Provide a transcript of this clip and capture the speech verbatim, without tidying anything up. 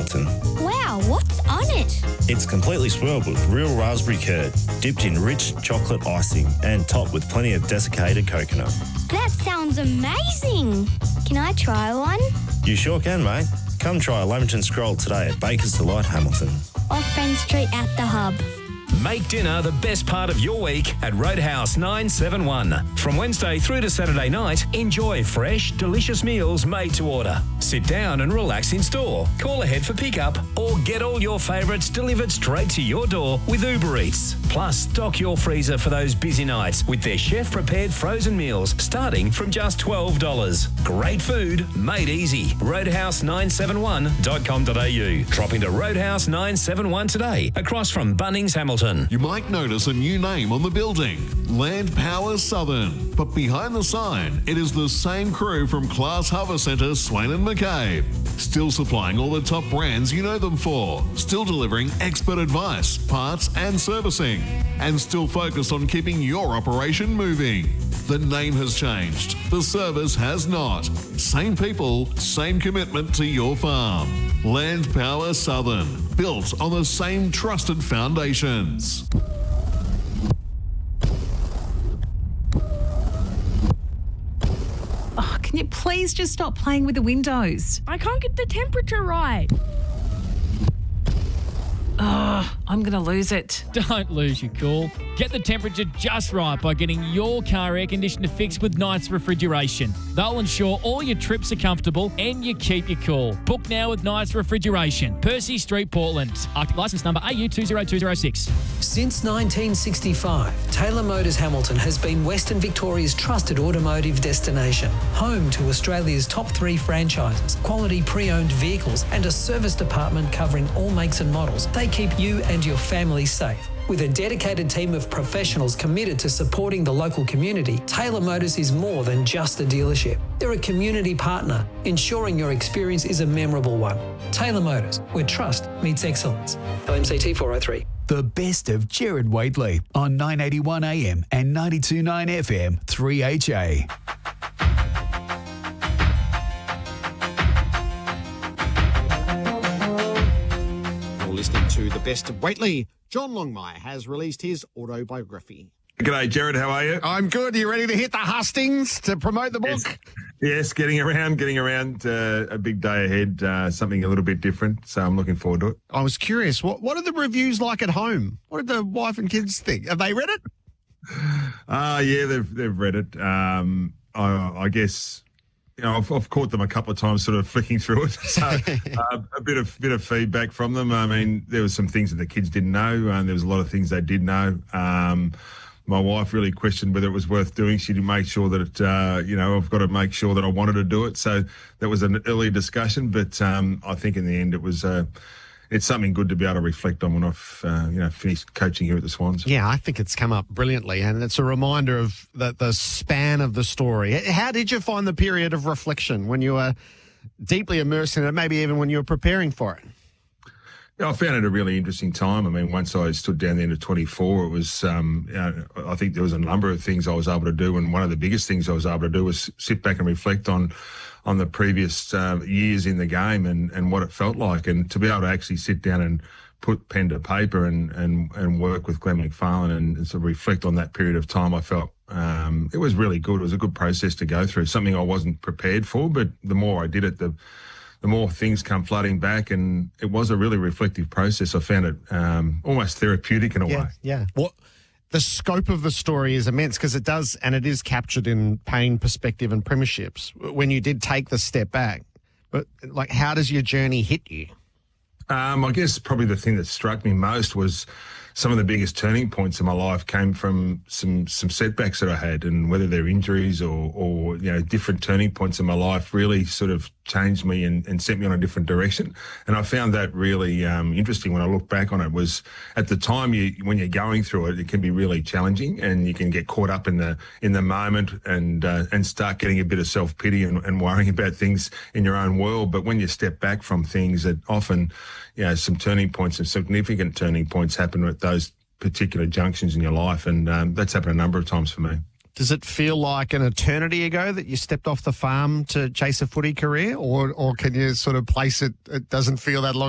Hamilton. Wow, what's on it? It's completely swirled with real raspberry curd, dipped in rich chocolate icing and topped with plenty of desiccated coconut. That sounds amazing. Can I try one? You sure can, mate. Come try a Lamington Scroll today at Baker's Delight Hamilton. Off Friend Street at the Hub. Make dinner the best part of your week at Roadhouse nine seven one. From Wednesday through to Saturday night, enjoy fresh, delicious meals made to order. Sit down and relax in store. Call ahead for pickup or get all your favourites delivered straight to your door with Uber Eats. Plus, stock your freezer for those busy nights with their chef-prepared frozen meals starting from just twelve dollars. Great food made easy. roadhouse nine seven one dot com dot a u. Drop into Roadhouse nine seven one today across from Bunnings Hamilton. You might notice a new name on the building, Land Power Southern. But behind the sign, it is the same crew from Class Hover Centre, Swain and McCabe. Still supplying all the top brands you know them for. Still delivering expert advice, parts and servicing. And still focused on keeping your operation moving. The name has changed. The service has not. Same people, same commitment to your farm. Land Power Southern. Built on the same trusted foundations. Oh, can you please just stop playing with the windows? I can't get the temperature right. Oh, I'm going to lose it. Don't lose your cool. Get the temperature just right by getting your car air conditioner fixed with Knights Refrigeration. They'll ensure all your trips are comfortable and you keep your cool. Book now with Knights Refrigeration. Percy Street, Portland. Arctic licence number A U two zero two zero six. Since nineteen sixty-five, Taylor Motors Hamilton has been Western Victoria's trusted automotive destination. Home to Australia's top three franchises, quality pre-owned vehicles and a service department covering all makes and models. They keep you and your family safe. With a dedicated team of professionals committed to supporting the local community, Taylor Motors is more than just a dealership. They're a community partner, ensuring your experience is a memorable one. Taylor Motors, where trust meets excellence. L M C T four oh three. The best of Gerard Whateley on nine eighty-one A M and ninety-two point nine F M three H A. Listening to the best of Whateley, John Longmire has released his autobiography. G'day, Gerard. How are you? I'm good. Are you ready to hit the hustings to promote the book? Yes, yes getting around, getting around. Uh, a big day ahead, uh, something a little bit different. So I'm looking forward to it. I was curious. What What are the reviews like at home? What did the wife and kids think? Have they read it? Uh, yeah, they've they've read it. Um, I, I guess. You know, I've, I've caught them a couple of times sort of flicking through it. So uh, a bit of bit of feedback from them. I mean, there was some things that the kids didn't know, and there was a lot of things they did know. Um, my wife really questioned whether it was worth doing. She didn't make sure that, it, uh, you know, I've got to make sure that I wanted to do it. So that was an early discussion, but um, I think in the end it was... Uh, It's something good to be able to reflect on when I've, uh, you know, finished coaching here at the Swans. Yeah, I think it's come up brilliantly, and it's a reminder of the, the span of the story. How did you find the period of reflection when you were deeply immersed in it, maybe even when you were preparing for it? Yeah, I found it a really interesting time. I mean, once I stood down the end of twenty-four, it was, um, you know, I think there was a number of things I was able to do, and one of the biggest things I was able to do was sit back and reflect on on the previous uh, years in the game and, and what it felt like. And to be able to actually sit down and put pen to paper and, and, and work with Glenn McFarlane and, and sort of reflect on that period of time, I felt um, it was really good. It was a good process to go through, something I wasn't prepared for, but the more I did it, the the more things come flooding back, and it was a really reflective process. I found it um, almost therapeutic in a yeah, way. Yeah. What the scope of the story is immense because it does, and it is captured in pain, perspective, and premierships. When you did take the step back, but like, how does your journey hit you? Um, I guess probably the thing that struck me most was some of the biggest turning points in my life came from some some setbacks that I had, and whether they're injuries or, or you know, different turning points in my life really sort of changed me and, and sent me on a different direction. And I found that really um, interesting when I look back on it. Was at the time, you when you're going through it, it can be really challenging, and you can get caught up in the in the moment and uh, and start getting a bit of self pity and, and worrying about things in your own world. But when you step back from things, that often, you know, some turning points, some significant turning points happen at those particular junctions in your life, and um, that's happened a number of times for me. Does it feel like an eternity ago that you stepped off the farm to chase a footy career, or or can you sort of place it, it doesn't feel that long